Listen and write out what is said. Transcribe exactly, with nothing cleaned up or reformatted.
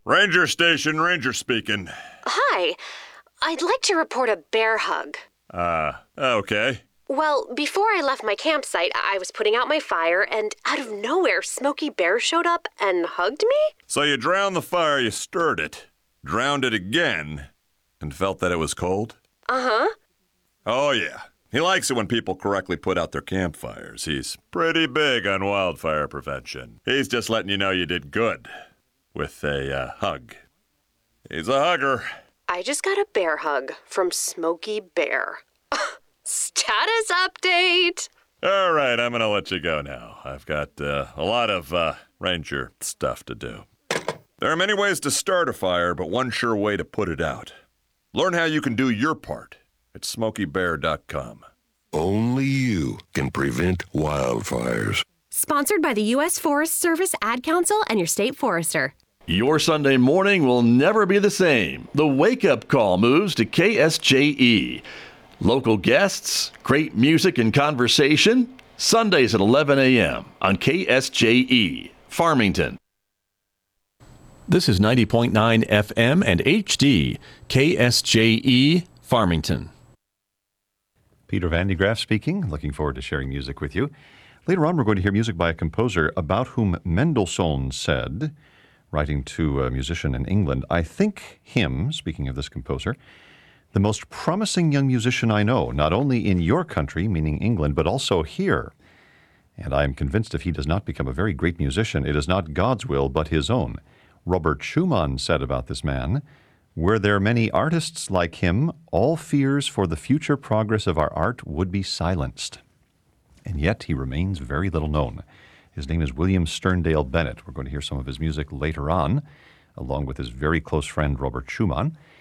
Ranger Station, Ranger speaking. Hi. I'd like to report a bear hug. Uh, okay. Well, before I left my campsite, I was putting out my fire, and out of nowhere, Smokey Bear showed up and hugged me? So you drowned the fire, you stirred it, drowned it again, and felt that it was cold? Uh-huh. Oh, yeah. He likes it when people correctly put out their campfires. He's pretty big on wildfire prevention. He's just letting you know you did good with a uh, hug. He's a hugger. I just got a bear hug from Smokey Bear. Status update! All right, I'm going to let you go now. I've got uh, a lot of uh, ranger stuff to do. There are many ways to start a fire, but one sure way to put it out. Learn how you can do your part at smokey bear dot com. Only you can prevent wildfires. Sponsored by the U S Forest Service, Ad Council, and your state forester. Your Sunday morning will never be the same. The wake-up call moves to K S J E. Local guests, great music and conversation. Sundays at eleven a.m. on K S J E, Farmington. This is ninety point nine F M and H D, K S J E, Farmington. Peter Van de Graaff speaking. Looking forward to sharing music with you. Later on, we're going to hear music by a composer about whom Mendelssohn said, writing to a musician in England, I think him, speaking of this composer, the most promising young musician I know, not only in your country, meaning England, but also here. And I am convinced if he does not become a very great musician, it is not God's will, but his own. Robert Schumann said about this man, were there many artists like him, all fears for the future progress of our art would be silenced. And yet he remains very little known. His name is William Sterndale Bennett. We're going to hear some of his music later on, along with his very close friend Robert Schumann.